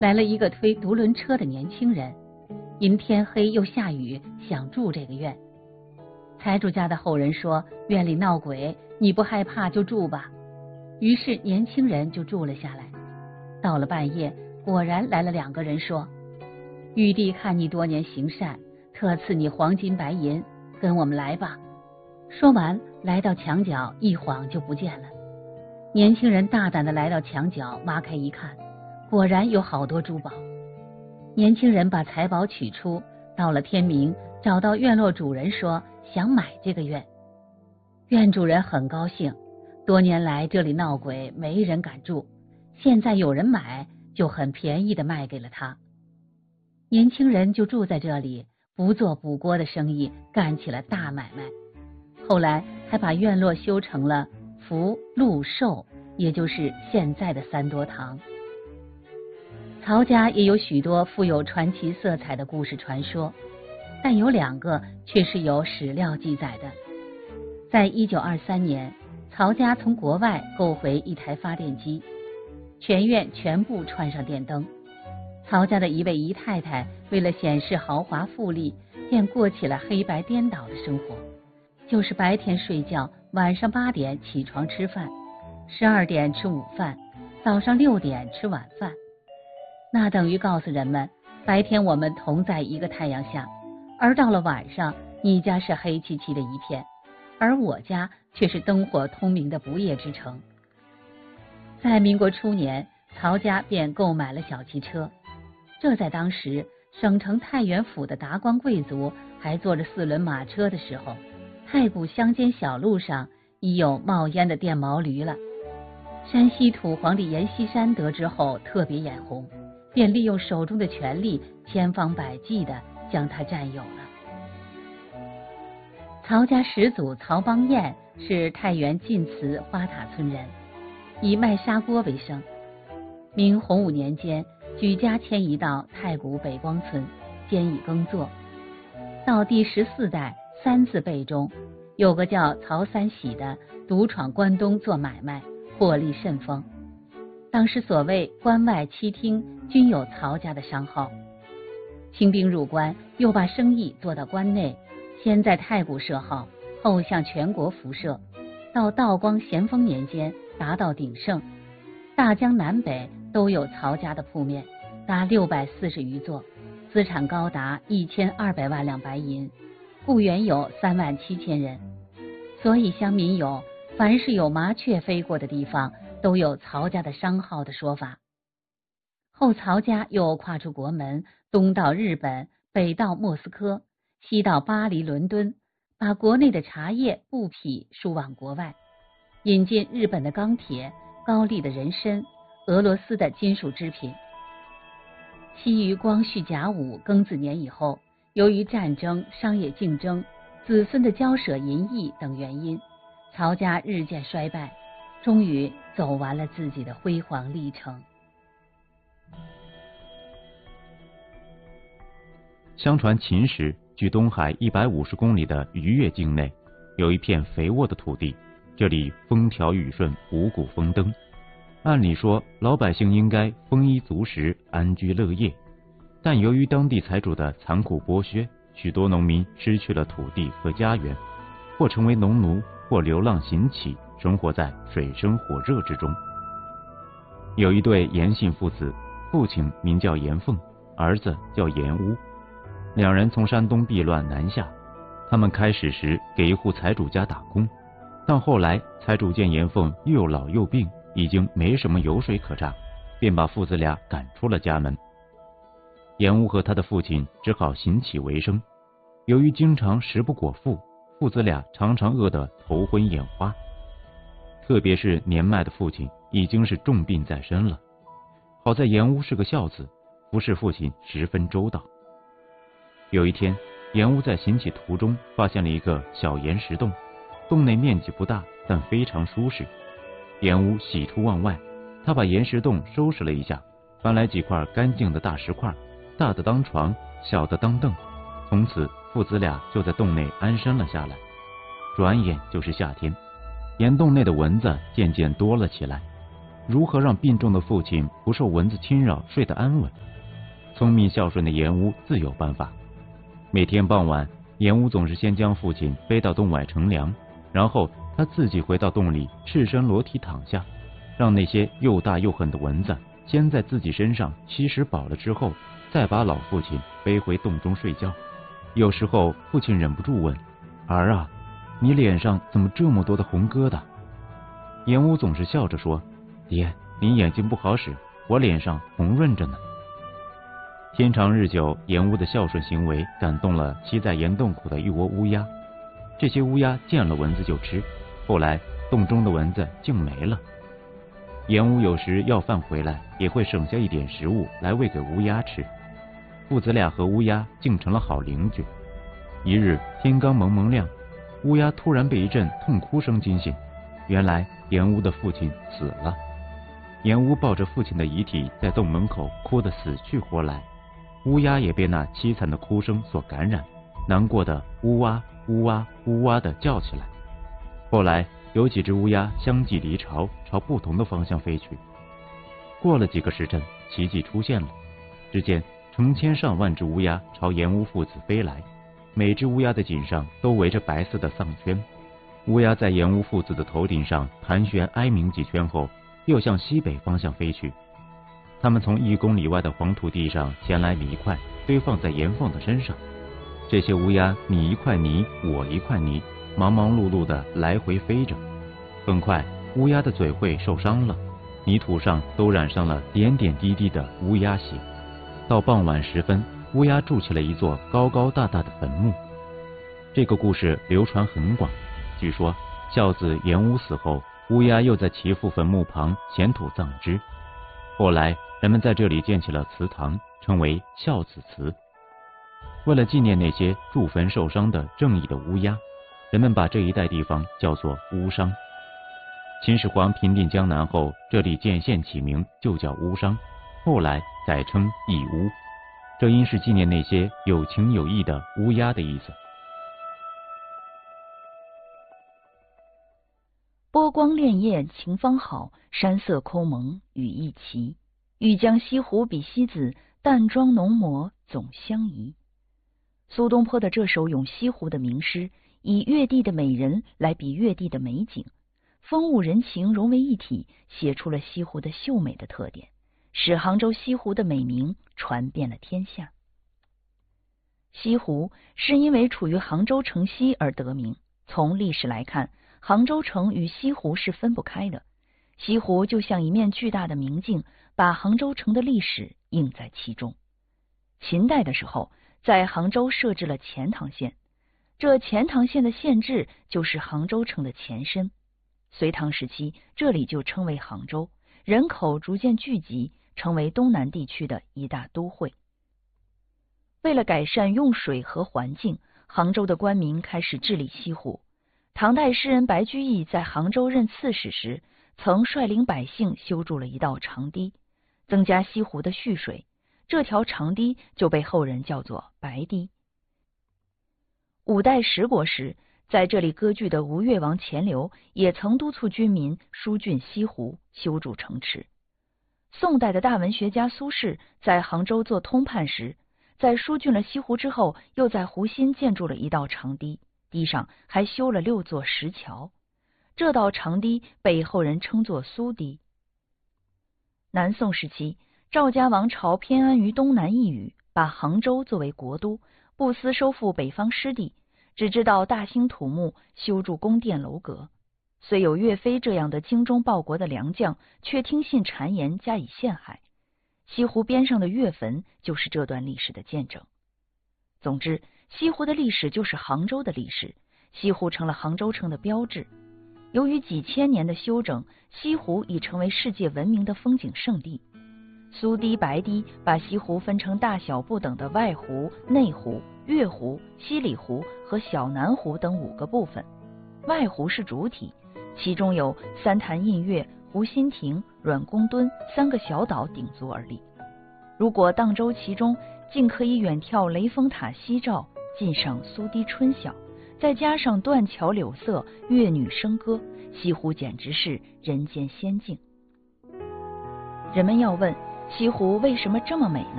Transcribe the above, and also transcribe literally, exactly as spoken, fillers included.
来了一个推独轮车的年轻人，因天黑又下雨，想住这个院。财主家的后人说院里闹鬼，你不害怕就住吧。于是年轻人就住了下来。到了半夜，果然来了两个人说，玉帝看你多年行善，特赐你黄金白银，跟我们来吧。说完来到墙角，一晃就不见了。年轻人大胆地来到墙角，挖开一看，果然有好多珠宝。年轻人把财宝取出，到了天明，找到院落主人说想买这个院。院主人很高兴，多年来这里闹鬼，没人敢住，现在有人买，就很便宜地卖给了他。年轻人就住在这里，不做补锅的生意，干起了大买卖。后来还把院落修成了福禄寿，也就是现在的三多堂。曹家也有许多富有传奇色彩的故事传说，但有两个却是有史料记载的。在一九二三年，曹家从国外购回一台发电机，全院全部串上电灯。曹家的一位姨太太为了显示豪华富丽，便过起了黑白颠倒的生活，就是白天睡觉，晚上八点起床吃饭，十二点吃午饭，早上六点吃晚饭。那等于告诉人们，白天我们同在一个太阳下，而到了晚上，你家是黑漆漆的一片，而我家却是灯火通明的不夜之城。在民国初年，曹家便购买了小汽车，这在当时省城太原府的达官贵族还坐着四轮马车的时候，太谷乡间小路上已有冒烟的电毛驴了。山西土皇帝阎锡山得知后特别眼红，便利用手中的权力，千方百计地将它占有了。曹家始祖曹邦彦是太原晋祠花塔村人，以卖砂锅为生。明洪武年间，举家迁移到太谷北光村，兼以耕作。到第十四代三字辈中，有个叫曹三喜的独闯关东做买卖，获利甚丰。当时所谓关外七厅均有曹家的商号。清兵入关，又把生意做到关内，先在太谷设号，后向全国辐射，到道光咸丰年间达到鼎盛，大江南北都有曹家的铺面，达六百四十余座，资产高达一千二百万两白银，雇员有三万七千人。所以乡民有凡是有麻雀飞过的地方，都有曹家的商号的说法。后曹家又跨出国门，东到日本，北到莫斯科，西到巴黎、伦敦，把国内的茶叶、布匹输往国外，引进日本的钢铁、高丽的人参、俄罗斯的金属制品。西于光绪甲午庚子年以后，由于战争、商业竞争、子孙的交舍淫逸等原因，曹家日渐衰败，终于走完了自己的辉煌历程。 相传秦时，距东海一百五十公里的渔越境内，有一片肥沃的土地，这里风调雨顺，五谷丰登。按理说，老百姓应该丰衣足食，安居乐业，但由于当地财主的残酷剥削，许多农民失去了土地和家园，或成为农奴，或流浪行乞，生活在水深火热之中。有一对严姓父子，父亲名叫严凤，儿子叫严乌。两人从山东避乱南下，他们开始时给一户财主家打工，但后来财主见严凤又老又病，已经没什么油水可榨，便把父子俩赶出了家门。严乌和他的父亲只好行乞为生，由于经常食不果腹，父子俩常常饿得头昏眼花。特别是年迈的父亲已经是重病在身了，好在严乌是个孝子，服侍父亲十分周到。有一天，严乌在行乞途中发现了一个小岩石洞，洞内面积不大，但非常舒适。严乌喜出望外，他把岩石洞收拾了一下，搬来几块干净的大石块，大的当床，小的当凳。从此父子俩就在洞内安身了下来。转眼就是夏天，岩洞内的蚊子渐渐多了起来。 如何让病重的父亲不受蚊子侵扰，睡得安稳？聪明孝顺的严乌自有办法。每天傍晚，严乌总是先将父亲背到洞外乘凉，然后他自己回到洞里，赤身裸体躺下，让那些又大又狠的蚊子先在自己身上吸食饱了之后，再把老父亲背回洞中睡觉。有时候父亲忍不住问：儿啊，你脸上怎么这么多的红疙瘩？严乌总是笑着说：爹，你眼睛不好使，我脸上红润着呢。天长日久，严乌的孝顺行为感动了栖在岩洞口的一窝乌鸦。这些乌鸦见了蚊子就吃，后来洞中的蚊子竟没了。严乌有时要饭回来，也会省下一点食物来喂给乌鸦吃。父子俩和乌鸦竟成了好邻居。一日天刚蒙蒙亮，乌鸦突然被一阵痛哭声惊醒，原来严乌的父亲死了。严乌抱着父亲的遗体在洞门口哭得死去活来，乌鸦也被那凄惨的哭声所感染，难过的呜哇呜哇呜哇地叫起来。后来有几只乌鸦相继离巢，朝不同的方向飞去。过了几个时辰，奇迹出现了，只见成千上万只乌鸦朝严乌父子飞来，每只乌鸦的颈上都围着白色的丧圈。乌鸦在严乌父子的头顶上盘旋哀鸣几圈后，又向西北方向飞去。他们从一公里外的黄土地上衔来泥块，堆放在严凤的身上。这些乌鸦你一块泥我一块泥，忙忙碌碌地来回飞着。很快乌鸦的嘴会受伤了，泥土上都染上了点点滴滴的乌鸦血。到傍晚时分，乌鸦筑起了一座高高大大的坟墓。这个故事流传很广，据说孝子严乌死后，乌鸦又在其父坟墓旁衔土葬之。后来人们在这里建起了祠堂，称为孝子祠。为了纪念那些筑坟受伤的正义的乌鸦，人们把这一带地方叫做乌商。秦始皇平定江南后，这里建县起名就叫乌商，后来改称义乌，这应是纪念那些有情有义的乌鸦的意思。 波光潋滟晴方好，山色空蒙雨亦奇。欲将西湖比西子，淡妆浓抹总相宜。苏东坡的这首咏西湖的名诗，以越地的美人来比越地的美景，风物人情融为一体，写出了西湖的秀美的特点，使杭州西湖的美名传遍了天下。西湖是因为处于杭州城西而得名，从历史来看，杭州城与西湖是分不开的，西湖就像一面巨大的明镜，把杭州城的历史映在其中。秦代的时候，在杭州设置了钱塘县，这钱塘县的县治就是杭州城的前身。隋唐时期，这里就称为杭州，人口逐渐聚集，成为东南地区的一大都会。为了改善用水和环境，杭州的官民开始治理西湖。唐代诗人白居易在杭州任刺史时，曾率领百姓修筑了一道长堤，增加西湖的蓄水，这条长堤就被后人叫做白堤。五代十国时，在这里割据的吴越王钱镠也曾督促军民疏浚西湖，修筑城池。宋代的大文学家苏轼在杭州做通判时，在疏浚了西湖之后，又在湖心建筑了一道长堤，堤上还修了六座石桥。这道长堤被后人称作苏堤。南宋时期，赵家王朝偏安于东南一隅，把杭州作为国都，不思收复北方失地，只知道大兴土木，修筑宫殿楼阁。虽有岳飞这样的精忠报国的良将，却听信谗言加以陷害。西湖边上的岳坟就是这段历史的见证。总之，西湖的历史就是杭州的历史，西湖成了杭州城的标志。由于几千年的修整，西湖已成为世界闻名的风景胜地。苏堤、白堤把西湖分成大小不等的外湖、内湖、月湖、西里湖和小南湖等五个部分。外湖是主体，其中有三潭印月、湖心亭、阮公墩三个小岛鼎足而立。如果荡舟其中，竟可以远眺雷峰塔西照，近赏苏堤春晓，再加上断桥柳色、乐女笙歌，西湖简直是人间仙境。 人们要问西湖为什么这么美呢？